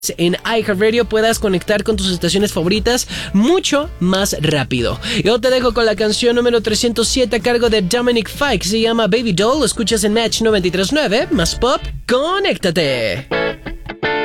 en iHeartRadio puedas conectar con tus estaciones favoritas mucho más rápido. Yo te dejo con la canción número 307 a cargo de Dominic Fike. Se llama Baby Doll. Lo escuchas en Match 93.9. Más pop, conéctate.